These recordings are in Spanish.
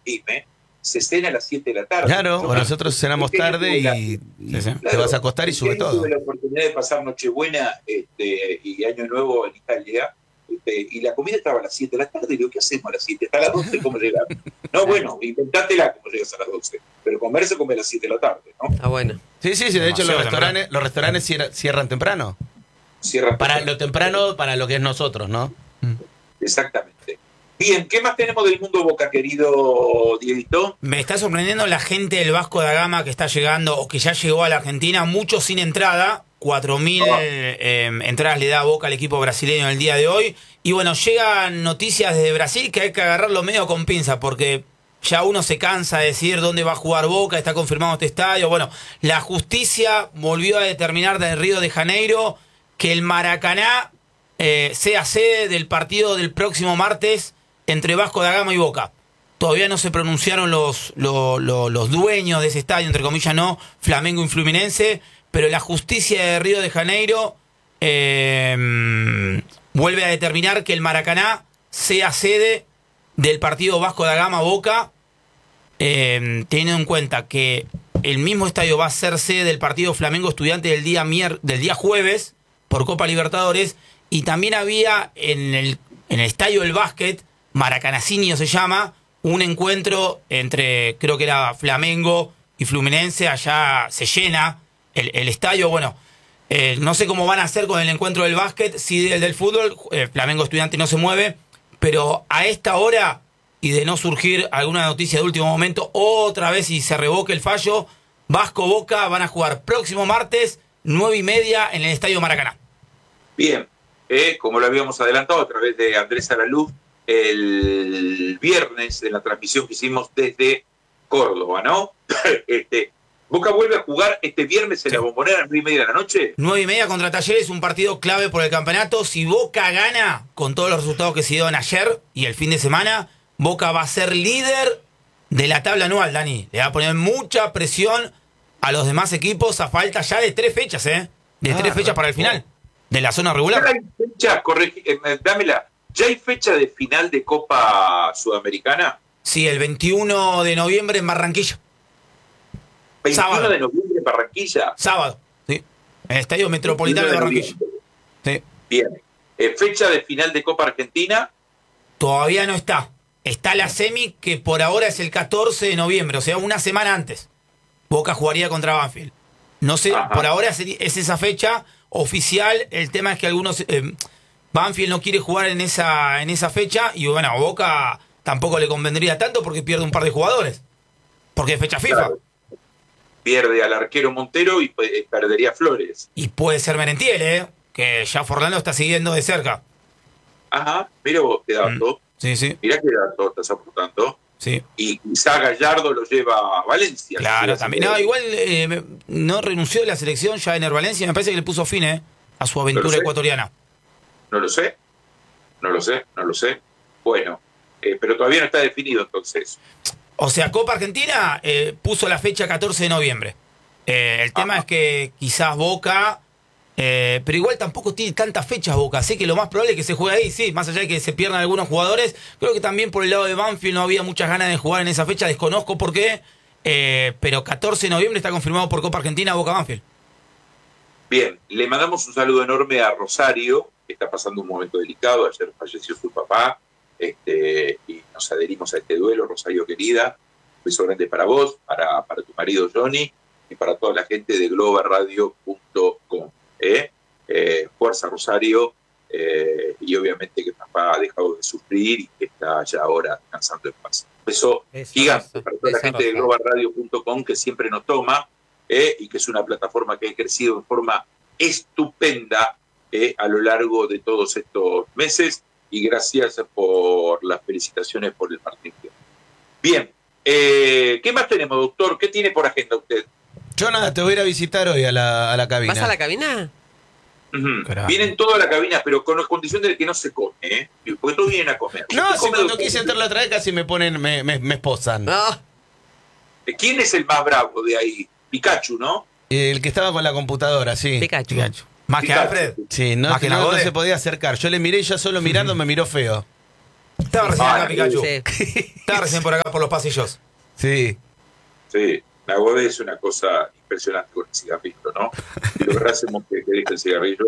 Jime, se cena a las 7 de la tarde. Claro, o nosotros cenamos tarde y te vas a acostar y sube todo. Tuve la oportunidad de pasar Nochebuena y Año Nuevo en Italia, y la comida estaba a las 7 de la tarde. Y digo, ¿qué hacemos a las 7? ¿Hasta las 12 cómo llegar? No, bueno, inventátela cómo llegas a las 12. Pero comer se come a las 7 de la tarde, ¿no? Ah, bueno. Sí, de hecho los restaurantes cierran temprano. Para lo temprano, para lo que es nosotros, ¿no? Exactamente. Bien, ¿qué más tenemos del mundo Boca, querido Dieguito? Me está sorprendiendo la gente del Vasco da Gama que está llegando o que ya llegó a la Argentina, muchos sin entrada. 4.000 entradas le da Boca al equipo brasileño el día de hoy. Y bueno, llegan noticias desde Brasil que hay que agarrarlo medio con pinza porque ya uno se cansa de decir dónde va a jugar Boca, está confirmado este estadio. Bueno, la justicia volvió a determinar desde Río de Janeiro que el Maracaná sea sede del partido del próximo martes entre Vasco da Gama y Boca. Todavía no se pronunciaron los dueños de ese estadio, entre comillas no, Flamengo y Fluminense, pero la justicia de Río de Janeiro vuelve a determinar que el Maracaná sea sede del partido Vasco da Gama-Boca, teniendo en cuenta que el mismo estadio va a ser sede del partido Flamengo Estudiantes del día jueves por Copa Libertadores, y también había en el estadio del básquet, Maracanacinho se llama, un encuentro entre, creo que era Flamengo y Fluminense. Allá se llena el estadio. Bueno, no sé cómo van a hacer con el encuentro del básquet, sí del fútbol. Flamengo Estudiante no se mueve, pero a esta hora, y de no surgir alguna noticia de último momento, otra vez si se revoque el fallo, Vasco Boca van a jugar próximo martes 9:30 en el estadio Maracaná. Bien, como lo habíamos adelantado a través de Andrés Araluz el viernes en la transmisión que hicimos desde Córdoba, ¿no? Boca vuelve a jugar este viernes en la Bombonera a 9:30 de la noche. 9:30 contra Talleres, un partido clave por el campeonato. Si Boca gana, con todos los resultados que se dieron ayer y el fin de semana, Boca va a ser líder de la tabla anual, Dani. Le va a poner mucha presión a los demás equipos a falta ya de 3 fechas, ¿eh? De 3 fechas para el final de la zona regular. ¿Ya hay fecha? Dámela. ¿Ya hay fecha de final de Copa Sudamericana? Sí, el 21 de noviembre en Barranquilla. 21 sábado. de noviembre en Barranquilla. Sábado, sí. En el Estadio Metropolitano de Barranquilla. Sí. Bien. ¿Fecha de final de Copa Argentina? Todavía no está. Está la semi, que por ahora es el 14 de noviembre, o sea, una semana antes. Boca jugaría contra Banfield. No sé, por ahora es esa fecha oficial. El tema es que algunos... Banfield no quiere jugar en esa fecha, y bueno, a Boca tampoco le convendría tanto porque pierde un par de jugadores. Porque es fecha FIFA. Claro. Pierde al arquero Montero y perdería Flores. Y puede ser Merentiel, que ya Forlán lo está siguiendo de cerca. Ajá, mira vos qué dato. Sí. Mirá qué dato estás aportando. Sí. Y quizá Gallardo lo lleva a Valencia. Claro, también. No, igual no renunció de la selección ya en Valencia. Me parece que le puso fin a su aventura ecuatoriana. No lo sé. Bueno, pero todavía no está definido entonces. O sea, Copa Argentina puso la fecha 14 de noviembre. El tema es que quizás Boca, pero igual tampoco tiene tantas fechas Boca, así que lo más probable es que se juegue ahí, sí, más allá de que se pierdan algunos jugadores. Creo que también por el lado de Banfield no había muchas ganas de jugar en esa fecha, desconozco por qué, pero 14 de noviembre está confirmado por Copa Argentina Boca Banfield. Bien, le mandamos un saludo enorme a Rosario, que está pasando un momento delicado. Ayer falleció su papá, y nos adherimos a este duelo. Rosario querida, un beso grande para vos, para tu marido Johnny y para toda la gente de globalradio.com. Fuerza Rosario, y obviamente que papá ha dejado de sufrir y que está ya ahora descansando en paz. Un beso gigante para toda la gente de globalradio.com, que siempre nos toma, y que es una plataforma que ha crecido en forma estupenda a lo largo de todos estos meses, y gracias por las felicitaciones por el partido. Bien, ¿qué más tenemos, doctor? ¿Qué tiene por agenda usted? Yo nada, te voy a ir a visitar hoy a la cabina. ¿Vas a la cabina? Vienen todos a la cabina, pero con la condición de que no se come, porque todos vienen a comer. No, si cuando quise entrar la otra vez casi me ponen, me esposan. ¿Quién es el más bravo de ahí? Pikachu, ¿no? El que estaba con la computadora, sí. Pikachu. ¿Más que Alfred? Sí, no se podía acercar. Yo le miré y ya solo mirando me miró feo. Estaba recién acá, Pikachu. Estaba recién por acá por los pasillos. Sí. Sí, la web es una cosa impresionante con el cigarrillo, ¿no? Y lo que hacemos que deje el cigarrillo.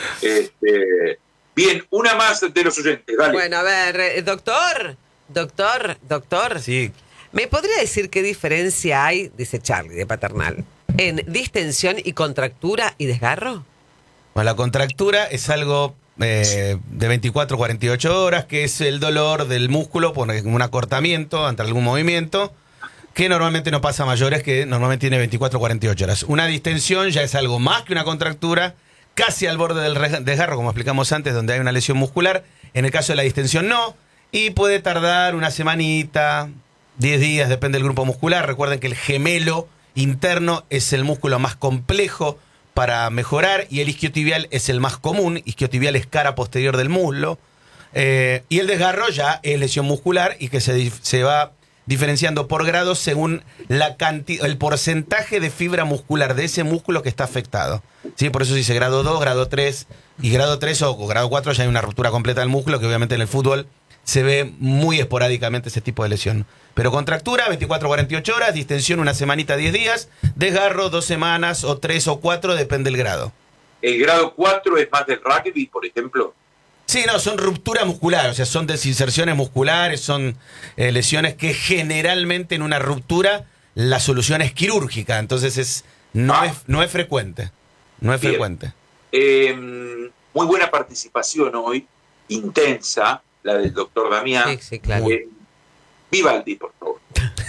Bien, una más de los oyentes, dale. Bueno, a ver, doctor. Sí. ¿Me podría decir qué diferencia hay, dice Charlie de Paternal, en distensión y contractura y desgarro? Bueno, la contractura es algo de 24 a 48 horas, que es el dolor del músculo por un acortamiento ante algún movimiento, que normalmente no pasa a mayores, que normalmente tiene 24 a 48 horas. Una distensión ya es algo más que una contractura, casi al borde del desgarro, como explicamos antes, donde hay una lesión muscular. En el caso de la distensión no, y puede tardar una semanita, 10 días, depende del grupo muscular. Recuerden que el gemelo interno es el músculo más complejo para mejorar, y el isquiotibial es el más común. Isquiotibial es cara posterior del muslo. Y el desgarro ya es lesión muscular y que se va diferenciando por grados según la el porcentaje de fibra muscular de ese músculo que está afectado. ¿Sí? Por eso se dice grado 2, grado 3, y grado 3 o grado 4 ya hay una ruptura completa del músculo, que obviamente en el fútbol se ve muy esporádicamente ese tipo de lesión. Pero contractura, 24 a 48 horas, distensión una semanita, 10 días, desgarro 2 semanas o 3 o 4, depende del grado. ¿El grado 4 es más del rugby, por ejemplo? Sí, no, son rupturas musculares, o sea, son desinserciones musculares, son lesiones que generalmente en una ruptura la solución es quirúrgica, entonces no es frecuente. No es frecuente. Muy buena participación hoy, intensa, la del doctor Damián. Sí, claro. Vivaldi, por favor.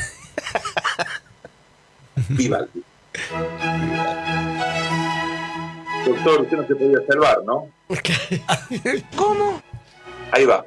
Vivaldi. Doctor, usted no se podía salvar, ¿no? ¿Cómo? Ahí va.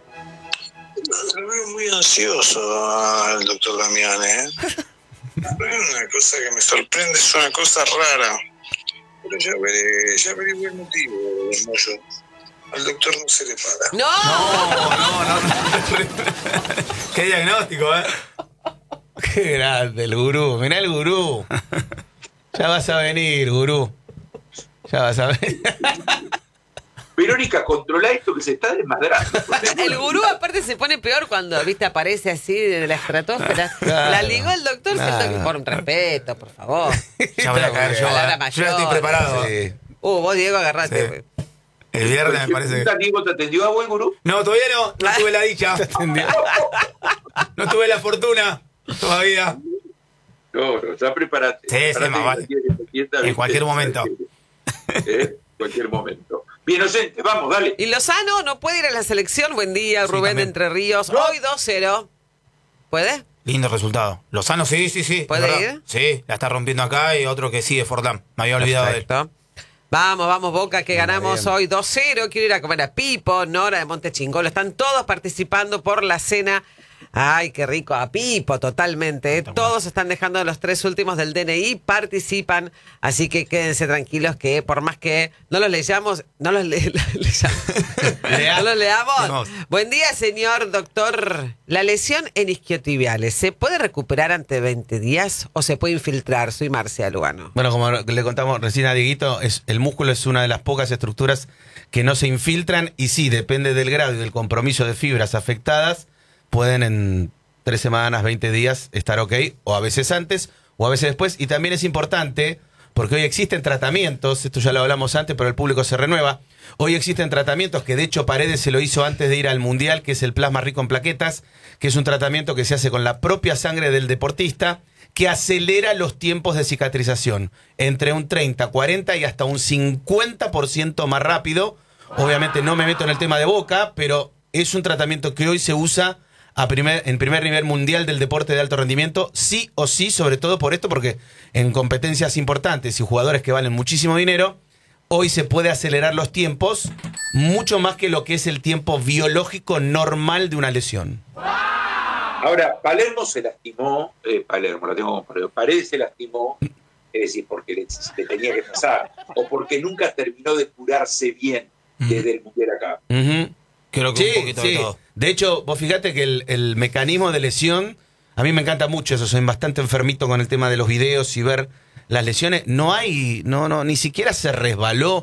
Lo veo muy ansioso al doctor Damián, ¿eh? Una cosa que me sorprende, es una cosa rara. Pero ya veré el motivo, Moyo. Al doctor no se le para. ¡No! Qué diagnóstico, ¿eh? Qué grande el gurú, mirá el gurú. Ya vas a venir, gurú. Ya vas a ver. Verónica, controla esto que se está desmadrando. El gurú aparte se pone peor cuando, viste, aparece así de la estratosfera. Claro. La ligó el doctor, Claro. por un respeto, por favor. Ya voy a caer yo. Palabra Yo mayor. ya estoy preparado. Sí. Vos, Diego, agarrate. Sí. El viernes me parece que... ¿Diego te atendió a buen gurú? No, todavía no tuve la dicha. No tuve la fortuna todavía. No, ya prepárate. Sí, más vale. En cualquier momento. Cualquier momento. Bien, oyente, vamos, dale. Y Lozano no puede ir a la selección. Buen día, Sí, Rubén de también. Entre Ríos. No. Hoy 2-0. ¿Puede? Lindo resultado. Lozano, sí. ¿Puede ¿verdad? ir? Sí, la está rompiendo acá, y otro que sigue, Forlán. Me había olvidado de él. Perfecto. Vamos, Boca, que ganamos bien. hoy 2-0. Quiero ir a comer a Pipo, Nora de Montechingolo. Están todos participando por la cena. Ay, qué rico. A Pipo, totalmente. Todos están dejando los 3 últimos del DNI, participan. Así que quédense tranquilos que por más que no los leamos. No los leamos. Leamos. Buen día, señor doctor. La lesión en isquiotibiales, ¿se puede recuperar ante 20 días o se puede infiltrar? Soy Marcia Lugano. Bueno, como le contamos recién a Dieguito, el músculo es una de las pocas estructuras que no se infiltran, y sí, depende del grado y del compromiso de fibras afectadas, pueden en 3 semanas, 20 días estar ok, o a veces antes, o a veces después. Y también es importante, porque hoy existen tratamientos, esto ya lo hablamos antes, pero el público se renueva. Hoy existen tratamientos que de hecho Paredes se lo hizo antes de ir al Mundial, que es el plasma rico en plaquetas, que es un tratamiento que se hace con la propia sangre del deportista, que acelera los tiempos de cicatrización, entre un 30, 40 y hasta un 50% más rápido. Obviamente no me meto en el tema de Boca, pero es un tratamiento que hoy se usa en primer nivel mundial del deporte de alto rendimiento, sí o sí, sobre todo por esto, porque en competencias importantes y jugadores que valen muchísimo dinero, hoy se puede acelerar los tiempos mucho más que lo que es el tiempo biológico normal de una lesión. Ahora, Palermo se lastimó, Palermo, lo tengo como Palermo, Paredes se lastimó, es decir, porque le tenía que pasar, o porque nunca terminó de curarse bien desde el Mundial acá. Creo que un poquito de todo. De hecho, vos fíjate que el mecanismo de lesión, a mí me encanta mucho eso, soy bastante enfermito con el tema de los videos y ver las lesiones. Ni siquiera se resbaló,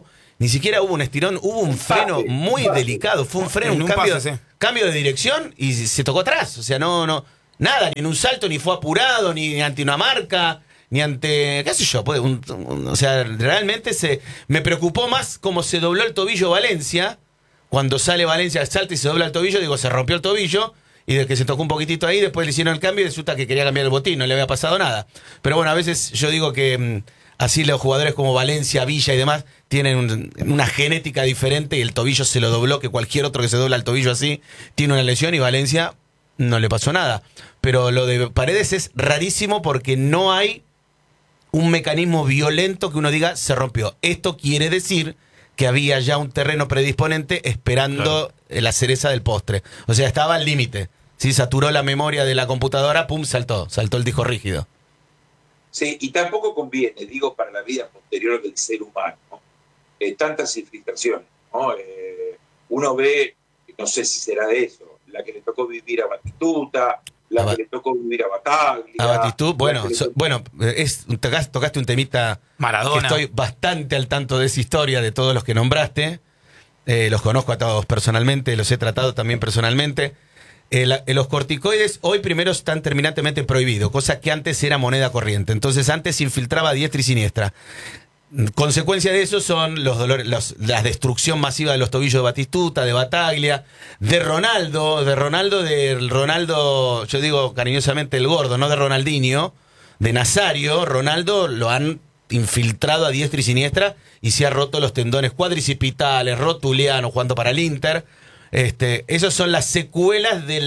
Ni siquiera hubo un estirón, hubo un freno muy delicado. Fue un freno, En un un cambio, pase, sí. cambio de dirección y se tocó atrás. O sea, no, nada, ni en un salto, ni fue apurado, ni ante una marca, ni ante, qué sé yo. O sea, realmente me preocupó más cómo se dobló el tobillo Valencia. Cuando sale Valencia, salta y se dobla el tobillo, digo, se rompió el tobillo. Y de que se tocó un poquitito ahí, después le hicieron el cambio y resulta que quería cambiar el botín, no le había pasado nada. Pero bueno, a veces yo digo que así los jugadores como Valencia, Villa y demás tienen una genética diferente y el tobillo se lo dobló, que cualquier otro que se dobla el tobillo así tiene una lesión y Valencia no le pasó nada. Pero lo de Paredes es rarísimo porque no hay un mecanismo violento que uno diga se rompió. Esto quiere decir que había ya un terreno predisponente esperando la cereza del postre. O sea, estaba al límite. Sí, saturó la memoria de la computadora, pum, saltó el disco rígido. Sí, y tampoco conviene, digo, para la vida posterior del ser humano, tantas infiltraciones, ¿no? Uno ve, no sé si será de eso, la que le tocó vivir a Batistuta, que le tocó vivir a Bataglia. A Batistuta, bueno, tocaste un temita Maradona. que estoy bastante al tanto de esa historia, de todos los que nombraste. Los conozco a todos personalmente, los he tratado también personalmente. Los corticoides hoy primero están terminantemente prohibidos, cosa que antes era moneda corriente. Entonces antes se infiltraba a diestra y siniestra. Consecuencia de eso son los dolores, la destrucción masiva de los tobillos de Batistuta, de Bataglia, de Ronaldo, yo digo cariñosamente el gordo, no de Ronaldinho, de Nazario. Ronaldo lo han infiltrado a diestra y siniestra y se ha roto los tendones cuadricipitales, rotulianos, jugando para el Inter. Esas son las secuelas del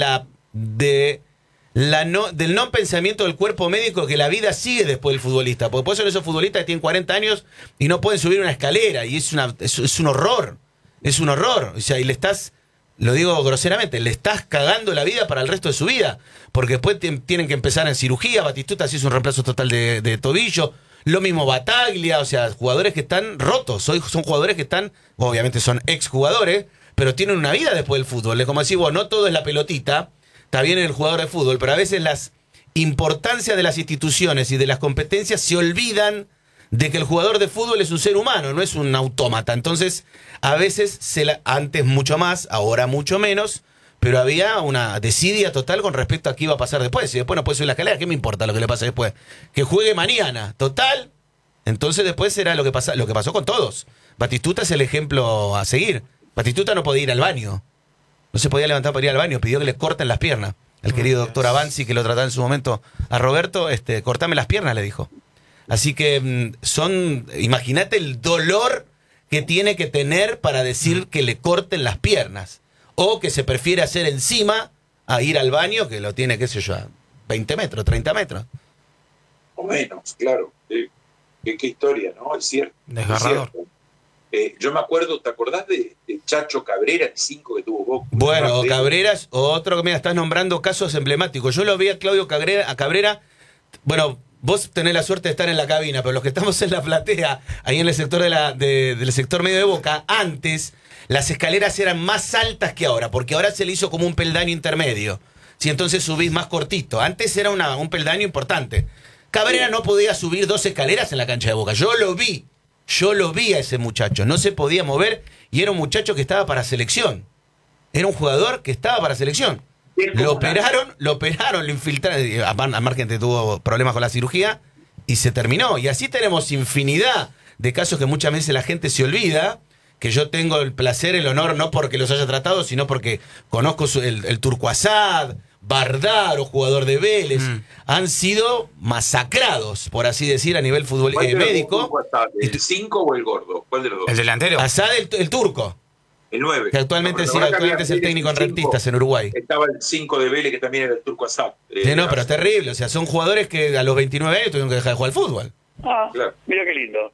no pensamiento del cuerpo médico, que la vida sigue después del futbolista. Porque por eso esos futbolistas que tienen 40 años y no pueden subir una escalera. Y es un horror. Es un horror. O sea, y lo digo groseramente, le estás cagando la vida para el resto de su vida. Porque después tienen que empezar en cirugía. Batistuta sí es un reemplazo total de tobillo. Lo mismo Bataglia. O sea, jugadores que están rotos. Son jugadores que están, obviamente son exjugadores, pero tienen una vida después del fútbol. Es como decir, vos, no todo es la pelotita. Está bien el jugador de fútbol, pero a veces las importancias de las instituciones y de las competencias se olvidan de que el jugador de fútbol es un ser humano, no es un autómata. Entonces, a veces, antes mucho más, ahora mucho menos, pero había una desidia total con respecto a qué iba a pasar después. Si después no puede subir la escalera, ¿qué me importa lo que le pase después? Que juegue mañana, total. Entonces después será lo que pasó con todos. Batistuta es el ejemplo a seguir. Batistuta no podía ir al baño. No se podía levantar para ir al baño, pidió que le corten las piernas. El querido doctor Avanzi, que lo trataba en su momento a Roberto, cortame las piernas, le dijo. Así que imagínate el dolor que tiene que tener para decir que le corten las piernas. O que se prefiere hacer encima a ir al baño, que lo tiene, qué sé yo, a 20 metros, 30 metros. O menos, claro. Qué historia, ¿no? Es cierto. Desgarrador. Es cierto. Yo me acuerdo, ¿te acordás de Chacho Cabrera, el 5 que tuvo Boca? Bueno, Cabrera es otro que me estás nombrando casos emblemáticos. Yo lo vi a Claudio Cabrera. Bueno, vos tenés la suerte de estar en la cabina, pero los que estamos en la platea, ahí en el sector del sector medio de Boca, antes las escaleras eran más altas que ahora, porque ahora se le hizo como un peldaño intermedio. Si entonces subís más cortito. Antes era un peldaño importante. Cabrera no podía subir 2 escaleras en la cancha de Boca. Yo lo vi a ese muchacho, no se podía mover y era un muchacho que estaba para selección. Era un jugador que estaba para selección. Lo operaron, lo infiltraron, a margen que tuvo problemas con la cirugía y se terminó. Y así tenemos infinidad de casos que muchas veces la gente se olvida, que yo tengo el placer, el honor, no porque los haya tratado, sino porque conozco el Turco Asad, Bardaro, jugador de Vélez, han sido masacrados, por así decir, a nivel médico. ¿El 5 o el gordo? ¿Cuál de los dos? El delantero. Asad, el turco. El 9. Que actualmente es el técnico en rentistas en Uruguay. Estaba el 5 de Vélez, que también era el Turco Asad. No, pero es terrible. O sea, son jugadores que a los 29 años tuvieron que dejar de jugar al fútbol. Ah, Claro. mira qué lindo.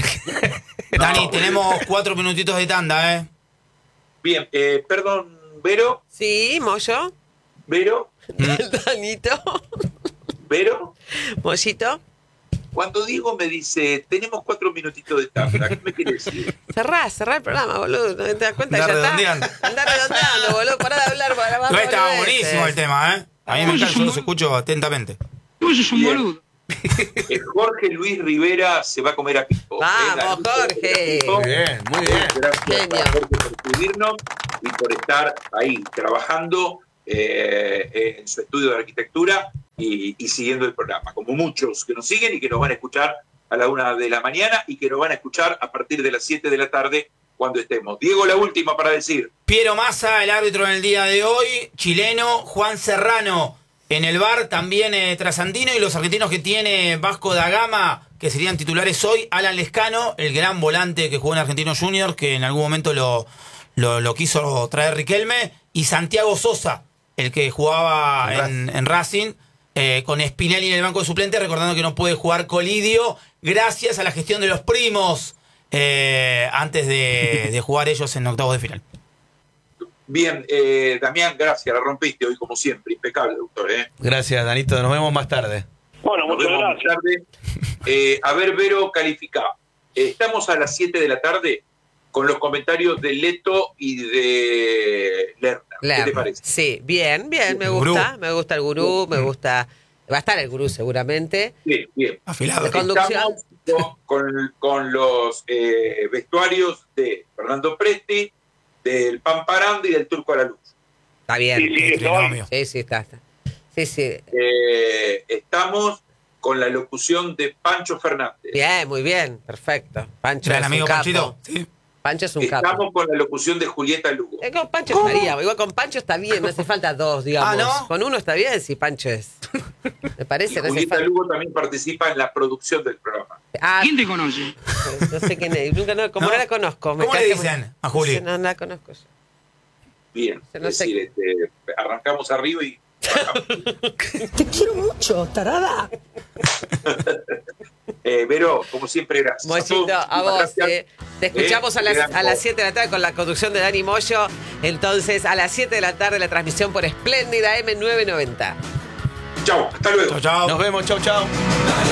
Dani, tenemos 4 minutitos de tanda, Bien, perdón, Vero. Sí, Moyo. Vero. Danito. Vero. Mollito. Cuando Diego me dice, tenemos 4 minutitos de tanda, ¿qué me quiere decir? Cerrá el programa, boludo. ¿No te das cuenta? Andá Ya redondeando. está. Andá redondeando, boludo. Pará de hablar para más. Estaba boludeces. buenísimo el tema, A mí me encanta, yo los escucho atentamente. Tú sos un Bien. boludo. Jorge Luis Rivera se va a comer a Pipo. ¡Vamos, Jorge! Muy bien, muy bien. Gracias Genio. a Jorge por escribirnos y por estar ahí trabajando en su estudio de arquitectura y siguiendo el programa. Como muchos que nos siguen y que nos van a escuchar a la 1 de la mañana y que nos van a escuchar a partir de las 7 de la tarde cuando estemos. Diego, la última para decir. Piero Massa, el árbitro en el día de hoy, chileno. Juan Serrano en el VAR, también trasandino. Y los argentinos que tiene Vasco da Gama, que serían titulares hoy, Alan Lescano, el gran volante que jugó en Argentinos Juniors, que en algún momento lo quiso traer Riquelme, y Santiago Sosa, el que jugaba en Racing, con Spinelli en el banco de suplentes, recordando que no puede jugar Colidio, gracias a la gestión de los primos, antes de jugar ellos en octavos de final. Bien, Damián, gracias, la rompiste hoy como siempre, impecable, doctor. Gracias, Danito, nos vemos más tarde. Bueno, Nos muchas vemos más gracias. tarde. A ver, Vero, califica. Estamos a las 7 de la tarde con los comentarios de Leto y de Lerner. ¿Qué te parece? Sí, bien, me El gusta. gurú. Me gusta el gurú, me gusta. Va a estar el gurú seguramente. Bien, bien. Afilado. De conducción. Estamos con los vestuarios de Fernando Presti, del Pamparando y del Turco a la Luz. Está bien. Sí, Qué estoy. trinomio. Sí, está. Sí. Estamos con la locución de Pancho Fernández. Bien, muy bien. Perfecto. Pancho Gran es amigo un capo. Panchito. Sí. Pancho es un capo. Estamos con la locución de Julieta Lugo. Con Pancho estaría. Igual con Pancho está bien, no hace falta dos, digamos. ¿no? Con uno está bien si Pancho es. Me parece, no hace Julieta falta. Lugo también participa en la producción del programa. Ah, ¿Quién te conoce? no sé quién es. Nunca, como ¿No? no la conozco. ¿Cómo le dicen a Juli? No la conozco yo. Bien, No es sé. decir, arrancamos arriba y Te quiero mucho, tarada. Vero, como siempre, gracias. Mochito, todos, a muchísimas vos. gracias. Te escuchamos a Gran las voz. 7 de la tarde con la conducción de Dani Moyo. Entonces, a las 7 de la tarde la transmisión por Espléndida M990. Chau, hasta luego. Chau, chau. Nos vemos, chau, chau.